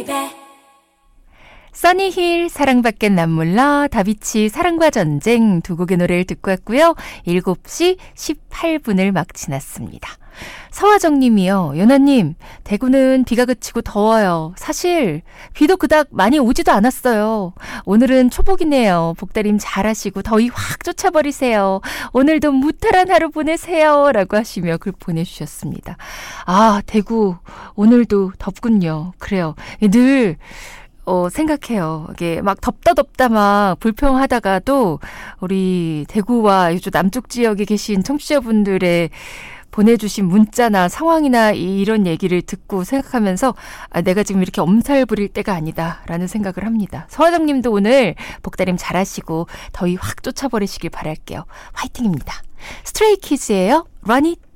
써니힐 사랑밖엔 난 몰라, 다비치 사랑과 전쟁 두 곡의 노래를 듣고 왔고요. 7시 18분을 막 지났습니다. 서화정님이요. 연아님, 대구는 비가 그치고 더워요. 사실 비도 그닥 많이 오지도 않았어요. 오늘은 초복이네요. 복다림 잘하시고 더위 확 쫓아버리세요. 오늘도 무탈한 하루 보내세요. 라고 하시며 글 보내주셨습니다. 아, 대구 오늘도 덥군요. 그래요. 늘 생각해요. 이게 막 덥다 막 불평하다가도 우리 대구와 이쪽 남쪽 지역에 계신 청취자분들의 보내주신 문자나 상황이나 이런 얘기를 듣고 생각하면서 내가 지금 이렇게 엄살 부릴 때가 아니다라는 생각을 합니다. 서화정님도 오늘 복다림 잘하시고 더위 확 쫓아버리시길 바랄게요. 화이팅입니다. 스트레이키즈예요. Run It.